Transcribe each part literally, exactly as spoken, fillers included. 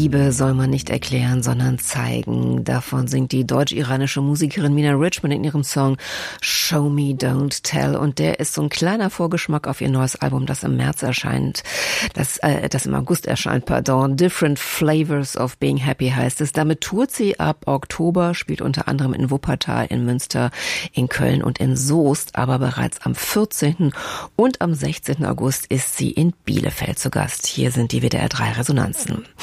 Liebe soll man nicht erklären, sondern zeigen. Davon singt die deutsch-iranische Musikerin Mina Richman in ihrem Song Show Me, Don't Tell. Und der ist so ein kleiner Vorgeschmack auf ihr neues Album, das im März erscheint. Das, äh, das im August erscheint, pardon. Different Flavors of Being Happy heißt es. Damit tourt sie ab Oktober, spielt unter anderem in Wuppertal, in Münster, in Köln und in Soest. Aber bereits am vierzehnten und am sechzehnten August ist sie in Bielefeld zu Gast. Hier sind die W D R drei Resonanzen.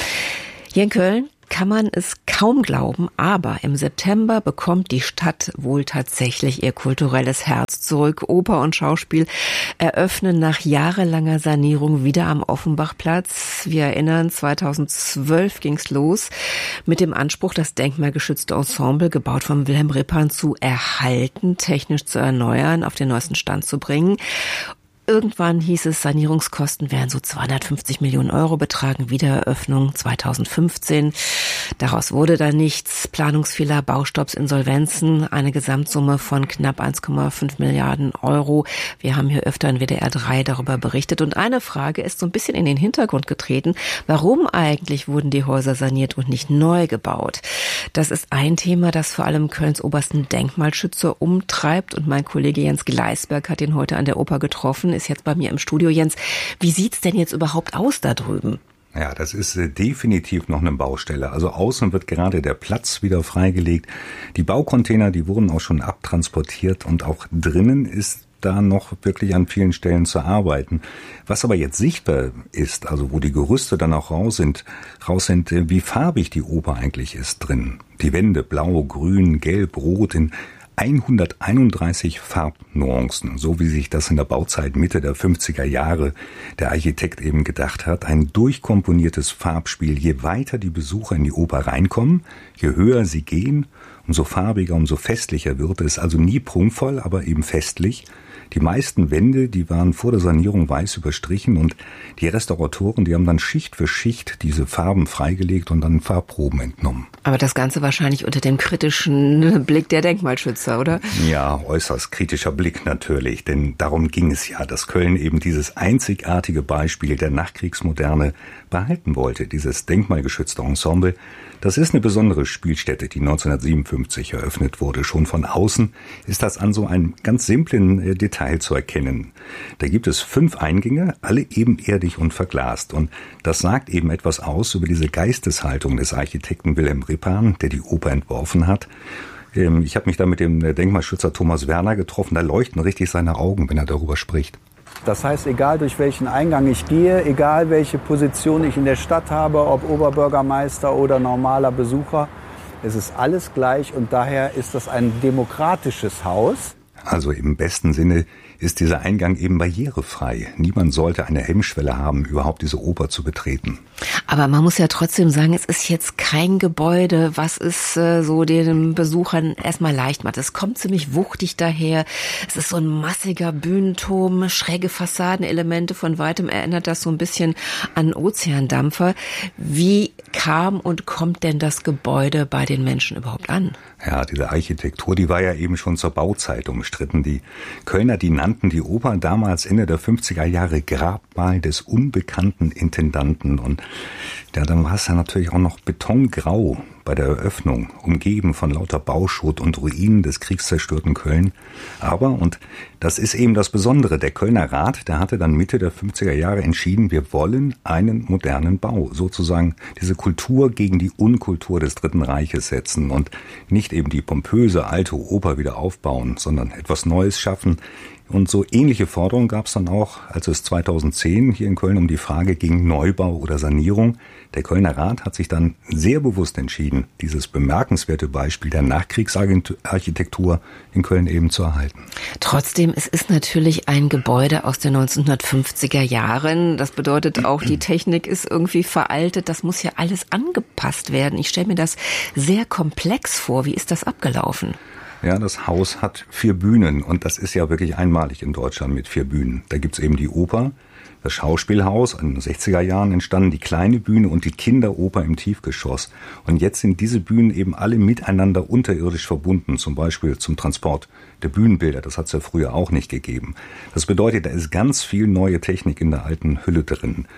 Hier in Köln kann man es kaum glauben, aber im September bekommt die Stadt wohl tatsächlich ihr kulturelles Herz zurück. Oper und Schauspiel eröffnen nach jahrelanger Sanierung wieder am Offenbachplatz. Wir erinnern, zweitausendzwölf ging's los mit dem Anspruch, das denkmalgeschützte Ensemble, gebaut von Wilhelm Rippahn, zu erhalten, technisch zu erneuern, auf den neuesten Stand zu bringen. Irgendwann hieß es, Sanierungskosten werden so zweihundertfünfzig Millionen Euro betragen, Wiedereröffnung zweitausendfünfzehn. Daraus wurde dann nichts. Planungsfehler, Baustopps, Insolvenzen, eine Gesamtsumme von knapp eins Komma fünf Milliarden Euro. Wir haben hier öfter in W D R drei darüber berichtet. Und eine Frage ist so ein bisschen in den Hintergrund getreten. Warum eigentlich wurden die Häuser saniert und nicht neu gebaut? Das ist ein Thema, das vor allem Kölns obersten Denkmalschützer umtreibt. Und mein Kollege Jens Gleisberg hat ihn heute an der Oper getroffen, ist jetzt bei mir im Studio. Jens, wie sieht's denn jetzt überhaupt aus da drüben? Ja, das ist äh, definitiv noch eine Baustelle. Also außen wird gerade der Platz wieder freigelegt. Die Baucontainer, die wurden auch schon abtransportiert und auch drinnen ist da noch wirklich an vielen Stellen zu arbeiten. Was aber jetzt sichtbar ist, also wo die Gerüste dann auch raus sind, raus sind, äh, wie farbig die Oper eigentlich ist drin. Die Wände blau, grün, gelb, rot in hunderteinunddreißig Farbnuancen, so wie sich das in der Bauzeit Mitte der fünfziger Jahre der Architekt eben gedacht hat. Ein durchkomponiertes Farbspiel. Je weiter die Besucher in die Oper reinkommen, je höher sie gehen, umso farbiger, umso festlicher wird es. Also nie prunkvoll, aber eben festlich. Die meisten Wände, die waren vor der Sanierung weiß überstrichen und die Restauratoren, die haben dann Schicht für Schicht diese Farben freigelegt und dann Farbproben entnommen. Aber das Ganze wahrscheinlich unter dem kritischen Blick der Denkmalschützer, oder? Ja, äußerst kritischer Blick natürlich, denn darum ging es ja, dass Köln eben dieses einzigartige Beispiel der Nachkriegsmoderne behalten wollte, dieses denkmalgeschützte Ensemble. Das ist eine besondere Spielstätte, die neunzehnhundertsiebenundfünfzig eröffnet wurde. Schon von außen ist das an so einem ganz simplen äh, Detail zu erkennen. Da gibt es fünf Eingänge, alle ebenerdig und verglast. Und das sagt eben etwas aus über diese Geisteshaltung des Architekten Wilhelm Rippahn, der die Oper entworfen hat. Ähm, ich habe mich da mit dem Denkmalschützer Thomas Werner getroffen. Da leuchten richtig seine Augen, wenn er darüber spricht. Das heißt, egal durch welchen Eingang ich gehe, egal welche Position ich in der Stadt habe, ob Oberbürgermeister oder normaler Besucher, es ist alles gleich und daher ist das ein demokratisches Haus. Also im besten Sinne ist dieser Eingang eben barrierefrei. Niemand sollte eine Hemmschwelle haben, überhaupt diese Oper zu betreten. Aber man muss ja trotzdem sagen, es ist jetzt kein Gebäude, was es äh, so den Besuchern erstmal leicht macht. Es kommt ziemlich wuchtig daher. Es ist so ein massiger Bühnenturm, schräge Fassadenelemente. Von weitem erinnert das so ein bisschen an Ozeandampfer. Wie kam und kommt denn das Gebäude bei den Menschen überhaupt an? Ja, diese Architektur, die war ja eben schon zur Bauzeit umstritten. Die Kölner, die nannten die Oper damals Ende der fünfziger Jahre Grabmal des unbekannten Intendanten. Und ja, dann war es ja natürlich auch noch betongrau bei der Eröffnung, umgeben von lauter Bauschutt und Ruinen des kriegszerstörten Köln. Aber, und das ist eben das Besondere, der Kölner Rat, der hatte dann Mitte der fünfziger Jahre entschieden, wir wollen einen modernen Bau, sozusagen diese Kultur gegen die Unkultur des Dritten Reiches setzen und nicht eben die pompöse alte Oper wieder aufbauen, sondern etwas Neues schaffen. Und so ähnliche Forderungen gab es dann auch, als es zweitausendzehn hier in Köln um die Frage ging, Neubau oder Sanierung. Der Kölner Rat hat sich dann sehr bewusst entschieden, dieses bemerkenswerte Beispiel der Nachkriegsarchitektur in Köln eben zu erhalten. Trotzdem, es ist natürlich ein Gebäude aus den neunzehnhundertfünfziger Jahren. Das bedeutet auch, die Technik ist irgendwie veraltet. Das muss ja alles angepasst werden. Ich stelle mir das sehr komplex vor. Wie ist das abgelaufen? Ja, das Haus hat vier Bühnen und das ist ja wirklich einmalig in Deutschland mit vier Bühnen. Da gibt's eben die Oper, das Schauspielhaus, in den sechziger Jahren entstanden die kleine Bühne und die Kinderoper im Tiefgeschoss. Und jetzt sind diese Bühnen eben alle miteinander unterirdisch verbunden, zum Beispiel zum Transport der Bühnenbilder. Das hat's ja früher auch nicht gegeben. Das bedeutet, da ist ganz viel neue Technik in der alten Hülle drin.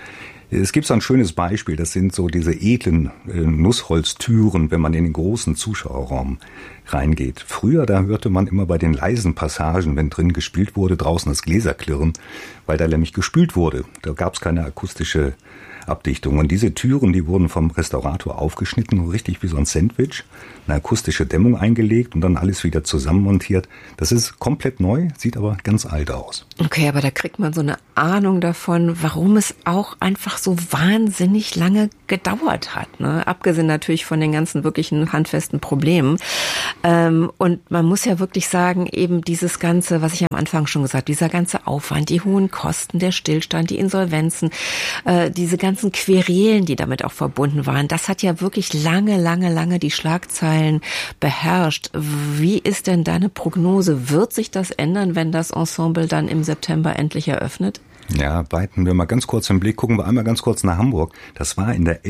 Es gibt so ein schönes Beispiel, das sind so diese edlen äh, Nussholztüren, wenn man in den großen Zuschauerraum reingeht. Früher, da hörte man immer bei den leisen Passagen, wenn drin gespielt wurde, draußen das Gläserklirren, weil da nämlich gespült wurde. Da gab es keine akustische Abdichtung. Und diese Türen, die wurden vom Restaurator aufgeschnitten, richtig wie so ein Sandwich, eine akustische Dämmung eingelegt und dann alles wieder zusammenmontiert. Das ist komplett neu, sieht aber ganz alt aus. Okay, aber da kriegt man so eine Ahnung davon, warum es auch einfach so wahnsinnig lange gedauert hat, ne? Abgesehen natürlich von den ganzen wirklichen handfesten Problemen. Ähm, und man muss ja wirklich sagen, eben dieses Ganze, was ich am Anfang schon gesagt habe, dieser ganze Aufwand, die hohen Kosten, der Stillstand, die Insolvenzen, äh, diese ganzen Querelen, die damit auch verbunden waren, das hat ja wirklich lange, lange, lange die Schlagzeilen beherrscht. Wie ist denn deine Prognose? Wird sich das ändern, wenn das Ensemble dann im September endlich eröffnet? Ja, weiten wir mal ganz kurz den Blick, gucken wir einmal ganz kurz nach Hamburg. Das war in der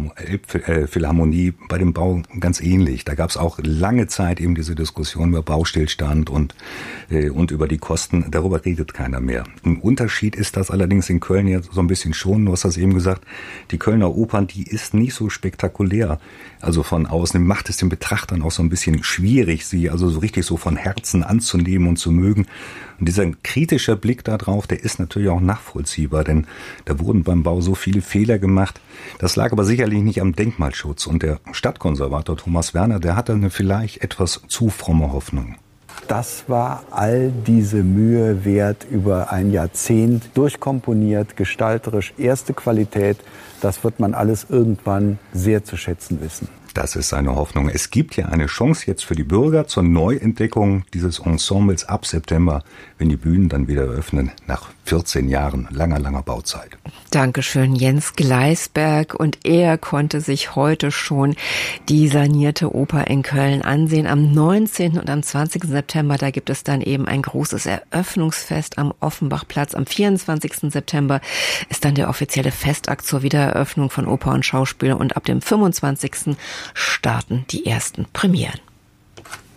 Elbphilharmonie bei dem Bau ganz ähnlich. Da gab es auch lange Zeit eben diese Diskussion über Baustillstand und äh, und über die Kosten. Darüber redet keiner mehr. Ein Unterschied ist das allerdings in Köln ja so ein bisschen schon. Du hast das eben gesagt, die Kölner Opern, die ist nicht so spektakulär. Also von außen macht es den Betrachtern auch so ein bisschen schwierig, sie also so richtig so von Herzen anzunehmen und zu mögen. Und dieser kritische Blick da drauf, der ist natürlich auch nachvollziehbar, denn da wurden beim Bau so viele Fehler gemacht. Das lag aber sicherlich nicht am Denkmalschutz. Und der Stadtkonservator Thomas Werner, der hatte eine vielleicht etwas zu fromme Hoffnung. Das war all diese Mühe wert, über ein Jahrzehnt durchkomponiert, gestalterisch, erste Qualität. Das wird man alles irgendwann sehr zu schätzen wissen. Das ist seine Hoffnung. Es gibt ja eine Chance jetzt für die Bürger zur Neuentdeckung dieses Ensembles ab September, wenn die Bühnen dann wieder öffnen, nach vierzehn Jahren langer, langer Bauzeit. Dankeschön, Jens Gleisberg. Und er konnte sich heute schon die sanierte Oper in Köln ansehen. Am neunzehnten und am zwanzigsten September, da gibt es dann eben ein großes Eröffnungsfest am Offenbachplatz. Am vierundzwanzigsten September ist dann der offizielle Festakt zur Wiedereröffnung von Oper und Schauspiel. Und ab dem fünfundzwanzigsten starten die ersten Premieren.